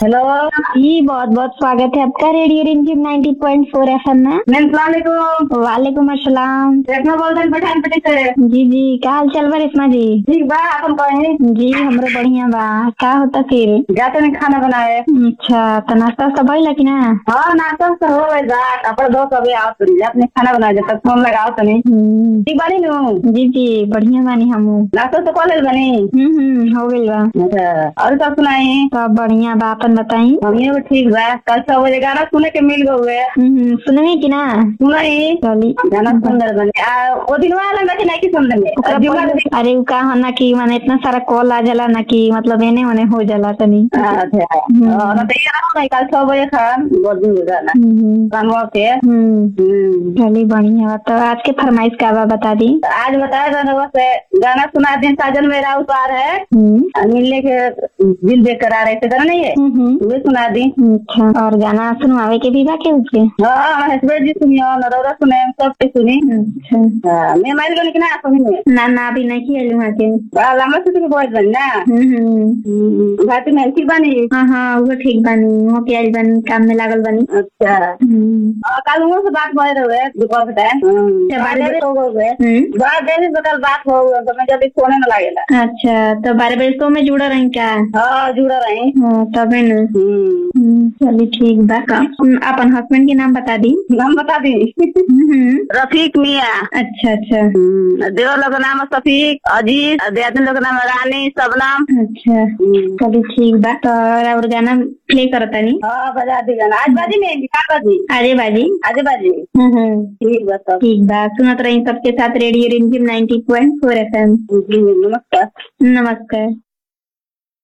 Hello जी बहुत बहुत स्वागत है आपका रेडियो रिमझिम 90.4 एफएम में। अस्सलामुअलैकुम। वालेकुम अस्सलाम। रेशमा बोल रही पठान पट्टी से। जी जी क्या हाल चाल बा रेशमा जी? ठीक बा, अपन कहीं जी हमरो बढ़िया बा। क्या होता फिर? जाते नहीं खाना बनाए। अच्छा तो नाश्ता वास्ता भइल कि ना? हाँ नाश्ता तो हो गई बा। अपन दो कभी आओ तो अपने खाना बना जब तक फोन लगाओ तो नहीं। ठीक बानी नु। जी जी बढ़िया बानी हमू। नाश्ता तो कॉलेज बनी। हो गइल बा। अच्छा और सब सुनाई? सब बढ़िया बा, अपन बताई। हमें भी ठीक बा। कल 6 बजे गाना सुने के मिल गए। सुननी कि ना? सुनाई चली गाना सुंदर बने वो दिन वाला ना कि नहीं कि सुन लेंगे। अरे का है ना कि माने इतना सारा कॉल आ जाला ना कि मतलब एने ओने हो जाला तनी। अच्छा ना तो ये रहा नहीं कल 6 बजे खान बहुत दिन हो जाना कानवा के। चली बढ़िया बा। तो आज के फरमाइश का बा बता दी। आज बताया था से गाना सुना दिन साजन मेरा उतार है मिलने के दिल बेकर आ रहे थे गाना नहीं है वे सुना दी। अच्छा और गाना सुनवावे के भी बा के उसके? हाँ हसबैंड जी सुनियो नरौरा सुने सब के सुनी। अच्छा मैं माइल गन कि ना सुनी ना अभी नहीं किया वहाँ के। लंबा से तो बहुत बन ना घाटी में ठीक बनी। हाँ वो ठीक बनी। वो के आज बनी काम में लागल बनी। अच्छा कल वो से बात भर रहे दोपहर के टाइम हो गए बात देरी बदल बात हो तो मैं जल्दी सोने न लागेला। अच्छा तो 12 बजे तो मैं जुड़ा रही क्या? हाँ जुड़ा रही। तबे न चलिए ठीक बा। अपन हस्बैंड के नाम बता दी। नाम बता दी रफीक मियाँ। अच्छा अच्छा देवर लोग का नाम है शफीक अजीज देहाती लोग का नाम है रानी सबनम। अच्छा चलिए ठीक बा। तो और गाना प्ले करता नहीं? हाँ बजा दी गाना आज बाजी में क्या बाजी आजे बाजी ठीक बा सब ठीक बा। सुनत रही सबके साथ रेडियो रिमझिम 90.4 एफएम। नमस्कार। नमस्कार।